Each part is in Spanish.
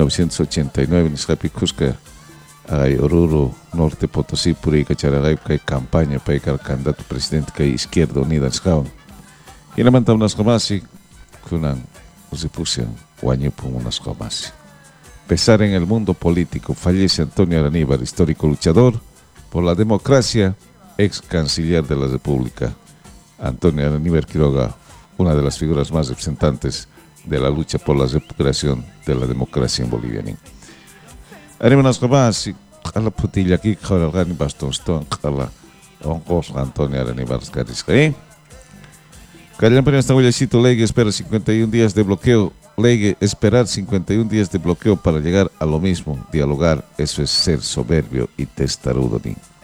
1989 nisqapi Cusca ay Oruro Norte Potosí puri kacharagay kay campaña para el candidato presidente kay Izquierda Unida nisqawan hinamanta unasqamasi kunan usipusian wañupun unasqamasi. Pesar en el mundo político, fallece Antonio Araníbar, histórico luchador por la democracia, ex canciller de la República. Antonio Araníbar Quiroga, una de las figuras más representantes de la lucha por la recuperación de la democracia en Bolivia. Haremos más a la putilla aquí, Jorge Bastonstón, a la Antonio Araníbar Garisca. Callan Periodista Guayacito, ley espera 51 días de bloqueo. Ley esperar 51 días de bloqueo para llegar a lo mismo. Dialogar, eso es ser soberbio y testarudo.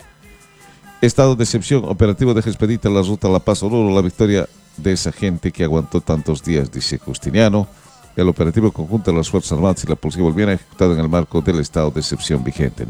Estado de excepción, operativo de Expedita la ruta La Paz Oruro, la victoria de esa gente que aguantó tantos días, dice Justiniano. El operativo conjunto de las Fuerzas Armadas y la Policía Boliviana ejecutado en el marco del estado de excepción vigente.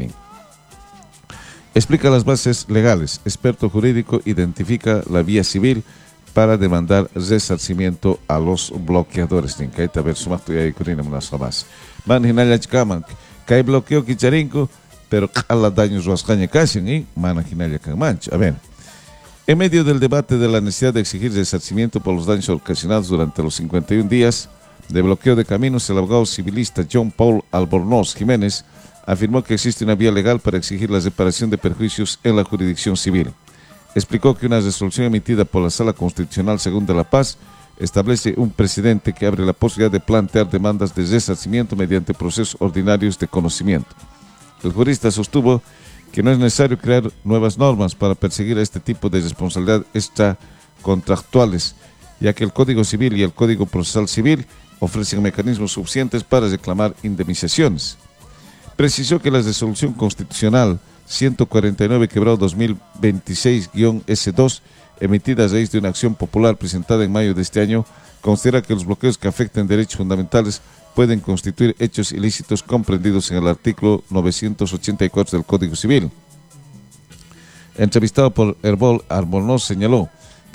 Explica las bases legales. Experto jurídico identifica la vía civil para demandar resarcimiento a los bloqueadores. Ninkaita ver sumacto y curina unas jamás. Man hinaya chikaman, hay bloqueo kicharinko, pero a la daños rascaña casi, y man hinaya mancha. A ver, en medio del debate de la necesidad de exigir resarcimiento por los daños ocasionados durante los 51 días de bloqueo de caminos, el abogado civilista John Paul Albornoz Jiménez afirmó que existe una vía legal para exigir la reparación de perjuicios en la jurisdicción civil. Explicó que una resolución emitida por la Sala Constitucional Segunda de La Paz establece un precedente que abre la posibilidad de plantear demandas de resarcimiento mediante procesos ordinarios de conocimiento. El jurista sostuvo que no es necesario crear nuevas normas para perseguir este tipo de responsabilidades extracontractuales, ya que el Código Civil y el Código Procesal Civil ofrecen mecanismos suficientes para reclamar indemnizaciones. Precisó que la resolución constitucional 149/2026-S2, emitida a raíz de una acción popular presentada en mayo de este año, considera que los bloqueos que afecten derechos fundamentales pueden constituir hechos ilícitos comprendidos en el artículo 984 del Código Civil. Entrevistado por Herbol, Albornoz señaló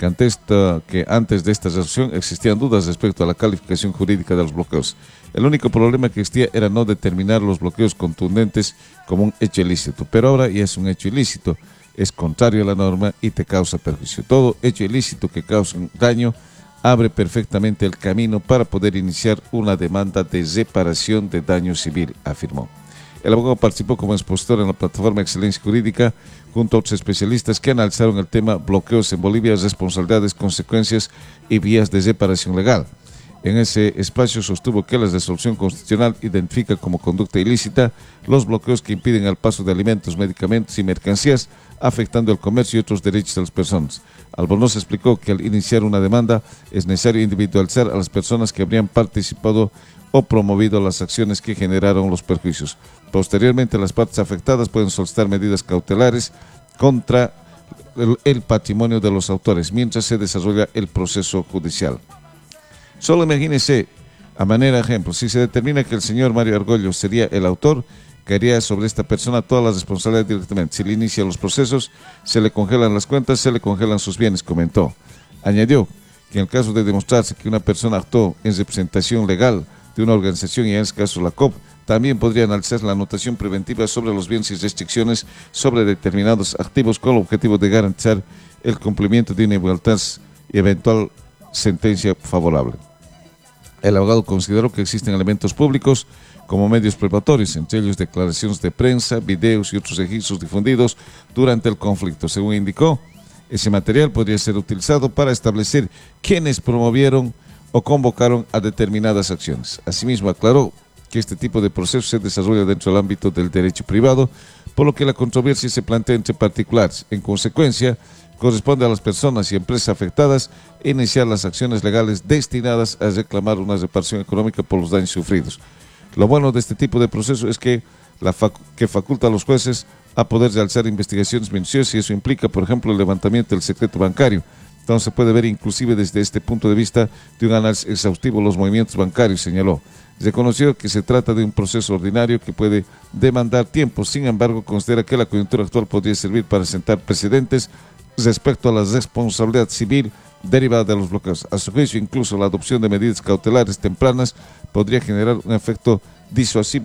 que antes de esta resolución existían dudas respecto a la calificación jurídica de los bloqueos. El único problema que existía era no determinar los bloqueos contundentes como un hecho ilícito, pero ahora ya es un hecho ilícito, es contrario a la norma y te causa perjuicio. Todo hecho ilícito que causa un daño abre perfectamente el camino para poder iniciar una demanda de reparación de daño civil, afirmó. El abogado participó como expositor en la plataforma Excelencia Jurídica junto a otros especialistas que analizaron el tema bloqueos en Bolivia, responsabilidades, consecuencias y vías de reparación legal. En ese espacio sostuvo que la resolución constitucional identifica como conducta ilícita los bloqueos que impiden el paso de alimentos, medicamentos y mercancías, afectando el comercio y otros derechos de las personas. Albornoz explicó que al iniciar una demanda es necesario individualizar a las personas que habrían participado o promovido las acciones que generaron los perjuicios. Posteriormente, las partes afectadas pueden solicitar medidas cautelares contra el patrimonio de los autores mientras se desarrolla el proceso judicial. Solo imagínese, a manera de ejemplo, si se determina que el señor Mario Argollo sería el autor, caería sobre esta persona todas las responsabilidades directamente. Si le inicia los procesos, se le congelan las cuentas, se le congelan sus bienes, comentó. Añadió que en el caso de demostrarse que una persona actuó en representación legal de una organización, y en este caso la COP, también podría analizar la anotación preventiva sobre los bienes y restricciones sobre determinados activos con el objetivo de garantizar el cumplimiento de una igualdad y eventual sentencia favorable. El abogado consideró que existen elementos públicos como medios probatorios, entre ellos declaraciones de prensa, videos y otros registros difundidos durante el conflicto. Según indicó, ese material podría ser utilizado para establecer quiénes promovieron o convocaron a determinadas acciones. Asimismo, aclaró que este tipo de proceso se desarrolla dentro del ámbito del derecho privado, por lo que la controversia se plantea entre particulares. En consecuencia, corresponde a las personas y empresas afectadas iniciar las acciones legales destinadas a reclamar una reparación económica por los daños sufridos. Lo bueno de este tipo de proceso es que faculta a los jueces a poder realizar investigaciones minuciosas, y eso implica, por ejemplo, el levantamiento del secreto bancario. Entonces se puede ver inclusive desde este punto de vista de un análisis exhaustivo los movimientos bancarios, señaló. Reconoció que se trata de un proceso ordinario que puede demandar tiempo, sin embargo considera que la coyuntura actual podría servir para sentar precedentes respecto a la responsabilidad civil derivada de los bloqueos. A su juicio, incluso la adopción de medidas cautelares tempranas podría generar un efecto disuasivo